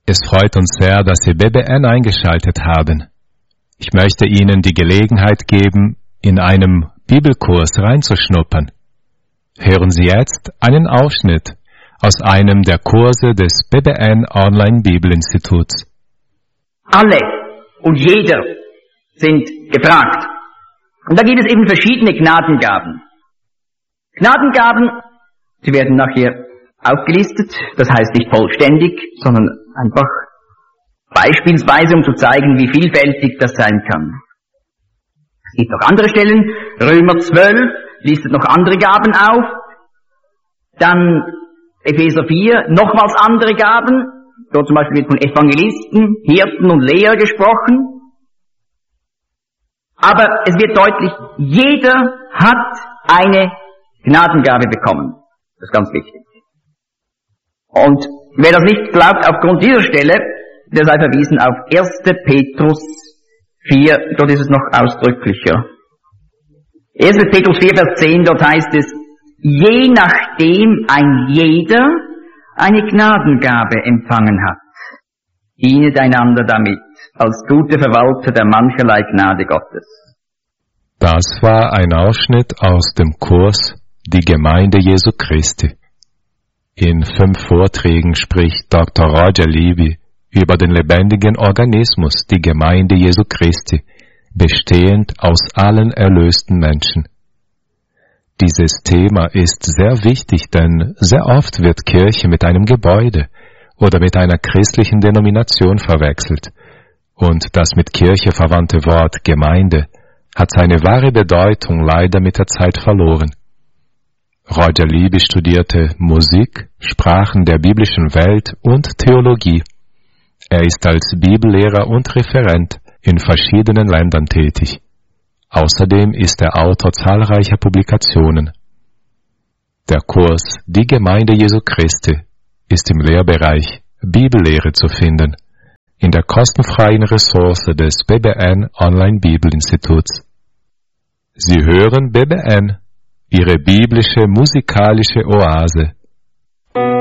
Es freut uns sehr, dass Sie BBN eingeschaltet haben. Ich möchte Ihnen die Gelegenheit geben, in einem Bibelkurs reinzuschnuppern. Hören Sie jetzt einen Ausschnitt aus einem der Kurse des BBN Online Bibelinstituts. Alle und jeder sind gefragt. Und da gibt es eben verschiedene Gnadengaben. Gnadengaben, sie werden nachher aufgelistet, das heißt nicht vollständig, sondern einfach beispielsweise, um zu zeigen, wie vielfältig das sein kann. Es gibt noch andere Stellen, Römer 12 listet noch andere Gaben auf, dann Epheser 4, nochmals andere Gaben, dort zum Beispiel wird von Evangelisten, Hirten und Lehrer gesprochen. Aber es wird deutlich, jeder hat eine Gnadengabe bekommen. Das ist ganz wichtig. Und wer das nicht glaubt, aufgrund dieser Stelle, der sei verwiesen auf 1. Petrus 4, dort ist es noch ausdrücklicher. 1. Petrus 4, Vers 10, dort heißt es, je nachdem ein jeder eine Gnadengabe empfangen hat, dienet einander damit, als gute Verwalter der mancherlei Gnade Gottes. Das war ein Ausschnitt aus dem Kurs Die Gemeinde Jesu Christi. In 5 Vorträgen spricht Dr. Roger Libby über den lebendigen Organismus, die Gemeinde Jesu Christi, bestehend aus allen erlösten Menschen. Dieses Thema ist sehr wichtig, denn sehr oft wird Kirche mit einem Gebäude oder mit einer christlichen Denomination verwechselt. Und das mit Kirche verwandte Wort Gemeinde hat seine wahre Bedeutung leider mit der Zeit verloren. Roger Libby studierte Musik, Sprachen der biblischen Welt und Theologie. Er ist als Bibellehrer und Referent in verschiedenen Ländern tätig. Außerdem ist er Autor zahlreicher Publikationen. Der Kurs Die Gemeinde Jesu Christi ist im Lehrbereich Bibellehre zu finden, in der kostenfreien Ressource des BBN Online Bibelinstituts. Sie hören BBN, Ihre biblische musikalische Oase.